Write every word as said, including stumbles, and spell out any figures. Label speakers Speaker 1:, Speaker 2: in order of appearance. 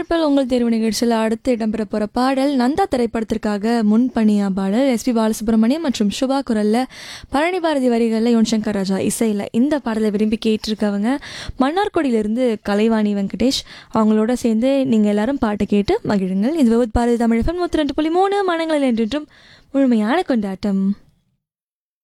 Speaker 1: வானவில் உங்கள் தேர்வு நிகழ்ச்சியில் அடுத்து இடம்பெற போகிற பாடல் நந்தா திரைப்படத்திற்காக முன்பணியா பாடல் எஸ்பி பாலசுப்ரமணியம் மற்றும் சுபா குரலில் பழனி பாரதி வரிகளில் யுவன் சங்கர் ராஜா இசையில் இந்த பாடலை விரும்பி கேட்டிருக்கவங்க மன்னார்குடியிலிருந்து கலைவாணி வெங்கடேஷ். அவங்களோட சேர்ந்து நீங்கள் எல்லாரும் பாட்டு கேட்டு மகிழுங்கள். இது விபத் பாரதி தமிழ் எஃப்எம் நூற்றி ரெண்டு புள்ளி மூணு மனங்களில் என்றென்றும் முழுமையான கொண்டாட்டம்.